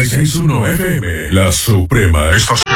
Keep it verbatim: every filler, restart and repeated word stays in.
y seis punto uno F M, la suprema estación.